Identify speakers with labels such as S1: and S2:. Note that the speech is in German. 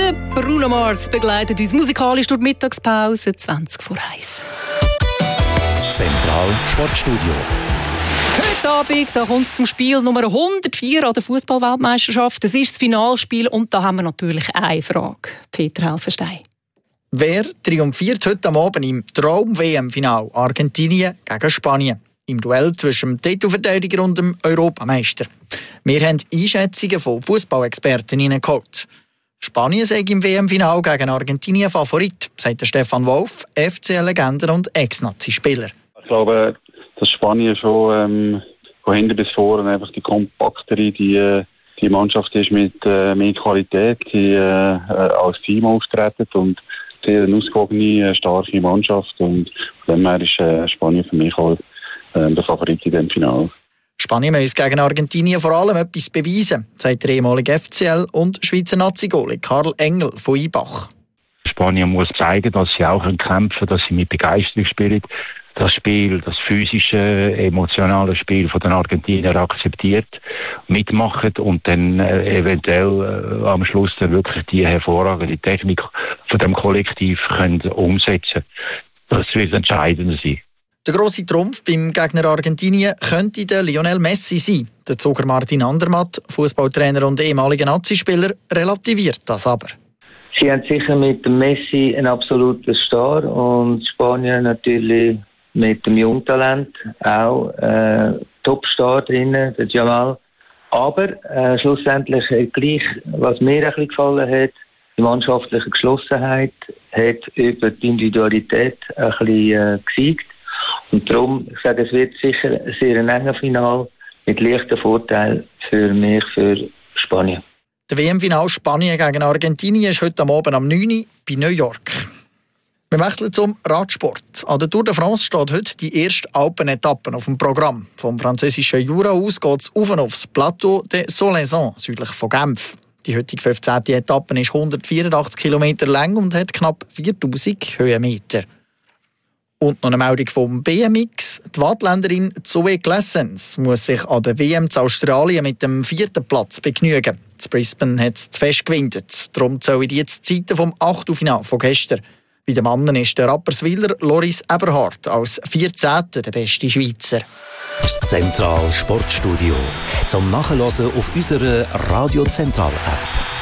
S1: Der Bruno Mars begleitet uns musikalisch durch die Mittagspause 20 vor 1.
S2: Zentral Sportstudio.
S1: Heute Abend da kommt es zum Spiel Nummer 104 an der Fußball-Weltmeisterschaft. Das ist das Finalspiel und da haben wir natürlich eine Frage. Peter Helfenstein.
S3: Wer triumphiert heute Abend im Traum-WM-Final Argentinien gegen Spanien? Im Duell zwischen dem Titelverteidiger und dem Europameister. Wir haben Einschätzungen von Fußballexperten hineingeholt. Spanien sei im WM-Final gegen Argentinien Favorit, sagt Stefan Wolf, FCL-Legende und Ex-Nazi-Spieler.
S4: Ich glaube, dass Spanien schon von hinten bis vorne einfach die kompaktere, die Mannschaft ist mit mehr Qualität, die als Team auftreten und sehr eine ausgewogene, starke Mannschaft. Und von dem her ist Spanien für mich auch der Favorit in diesem Finale.
S3: Spanien muss gegen Argentinien vor allem etwas beweisen, sagt der ehemalige FCL- und Schweizer Nazi-Goalie Karl Engel von Ibach.
S5: Spanien muss zeigen, dass sie auch kämpfen können, dass sie mit Begeisterung spielen. Das Spiel, das physische, emotionale Spiel von den Argentiniern akzeptiert, mitmachen und dann eventuell am Schluss dann wirklich die hervorragende Technik von dem Kollektiv können umsetzen. Das wird entscheidend sein.
S3: Der grosse Trumpf beim Gegner Argentinien könnte der Lionel Messi sein. Der Zuger Martin Andermatt, Fußballtrainer und ehemaliger Nazispieler, relativiert das aber.
S6: Sie haben sicher mit dem Messi einen absoluten Star und Spanien natürlich mit dem Jungtalent auch Topstar drinnen, der Jamal. Aber schlussendlich gleich, was mir ein bisschen gefallen hat, die mannschaftliche Geschlossenheit hat über die Individualität ein bisschen gesiegt. Und darum, ich sage, es wird sicher ein sehr enges Finale mit leichtem Vorteil für mich, für Spanien.
S3: Der WM-Final Spanien gegen Argentinien ist heute Abend am 9 Uhr bei New York. Wir wechseln zum Radsport. An der Tour de France steht heute die erste Alpenetappe auf dem Programm. Vom französischen Jura aus geht es auf und aufs Plateau de Soleilson, südlich von Genf. Die heutige 15. Etappe ist 184 Kilometer lang und hat knapp 4000 Höhenmeter. Und noch eine Meldung vom BMX. Die Waadtländerin Zoe Glessens muss sich an der WM zu Australien mit dem 4. Platz begnügen. In Brisbane hat es zu fest gewinnt. Darum zählen die jetzt die Zeiten vom Achtelfinale von gestern. Bei den Männern ist der Rapperswiller Loris Eberhardt als 14. der beste Schweizer.
S2: Das Zentral Sportstudio zum Nachhören auf unserer Radio Zentral App.